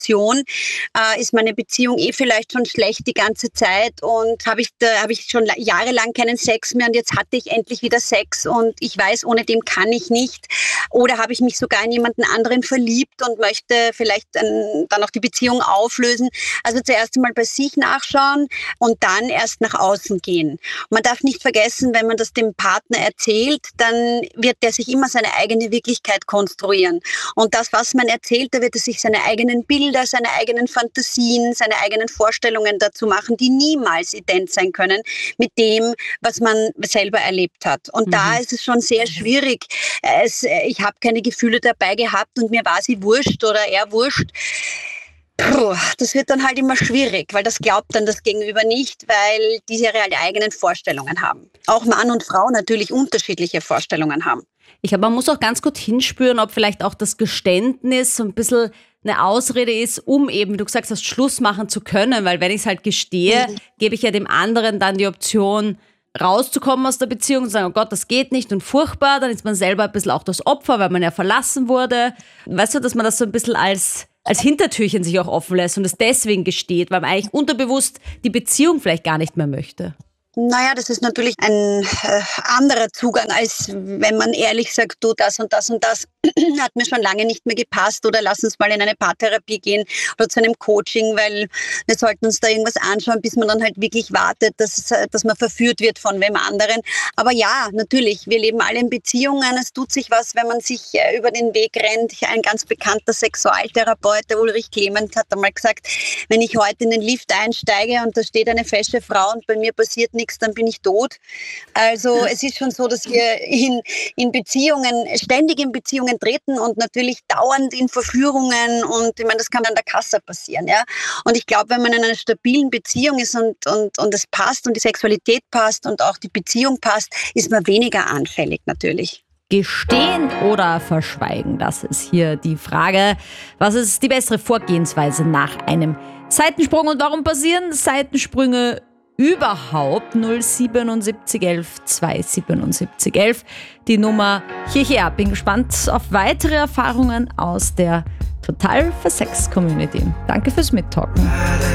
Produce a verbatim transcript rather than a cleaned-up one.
Option? Äh, ist meine Beziehung eh vielleicht schon schlecht die ganze Zeit und habe ich, da, habe ich schon la- jahrelang keinen Sex mehr und jetzt hatte ich endlich wieder Sex und ich weiß, ohne dem kann ich nicht. Oder habe ich mich sogar in jemanden anderen verliebt und möchte vielleicht ähm, dann auch die Beziehung auflösen? Also zuerst einmal bei sich nachschauen und dann erst nach außen gehen. Man darf nicht vergessen, wenn man das dem Partner erzählt, dann wird der sich immer seine eigene Wirklichkeit konstruieren. Und das, was man erzählt, da wird er sich seine eigenen Bilder, seine eigenen Fantasien, seine eigenen Vorstellungen dazu machen, die niemals ident sein können mit dem, was man selber erlebt hat. Und mhm. da ist es schon sehr schwierig. Es, ich habe keine Gefühle dabei gehabt und mir war sie wurscht oder er wurscht. Puh, das wird dann halt immer schwierig, weil das glaubt dann das Gegenüber nicht, weil die ihre eigenen Vorstellungen haben. Auch Mann und Frau natürlich unterschiedliche Vorstellungen haben. Ich glaube, man muss auch ganz gut hinspüren, ob vielleicht auch das Geständnis so ein bisschen eine Ausrede ist, um eben, wie du gesagt hast, Schluss machen zu können. Weil wenn ich es halt gestehe, mhm. gebe ich ja dem anderen dann die Option, rauszukommen aus der Beziehung und sagen, oh Gott, das geht nicht und furchtbar. Dann ist man selber ein bisschen auch das Opfer, weil man ja verlassen wurde. Weißt du, dass man das so ein bisschen als... als Hintertürchen sich auch offen lässt und es deswegen gesteht, weil man eigentlich unterbewusst die Beziehung vielleicht gar nicht mehr möchte. Naja, das ist natürlich ein äh, anderer Zugang, als wenn man ehrlich sagt, du, das und das und das hat mir schon lange nicht mehr gepasst oder lass uns mal in eine Paartherapie gehen oder zu einem Coaching, weil wir sollten uns da irgendwas anschauen, bis man dann halt wirklich wartet, dass, dass man verführt wird von wem anderen. Aber ja, natürlich, wir leben alle in Beziehungen, es tut sich was, wenn man sich äh, über den Weg rennt. Ein ganz bekannter Sexualtherapeut, der Ulrich Clement, hat einmal gesagt, wenn ich heute in den Lift einsteige und da steht eine fesche Frau und bei mir passiert nichts, dann bin ich tot. Also es ist schon so, dass wir in, in Beziehungen, ständig in Beziehungen treten und natürlich dauernd in Verführungen und ich meine, das kann an der Kasse passieren. Ja? Und ich glaube, wenn man in einer stabilen Beziehung ist und, und, und es passt und die Sexualität passt und auch die Beziehung passt, ist man weniger anfällig natürlich. Gestehen oder verschweigen? Das ist hier die Frage. Was ist die bessere Vorgehensweise nach einem Seitensprung und warum passieren Seitensprünge überhaupt? Null siebenundsiebzig elf zweihundertsiebenundsiebzig elf die Nummer hierher. Bin gespannt auf weitere Erfahrungen aus der Total Versext Community. Danke fürs Mittalken.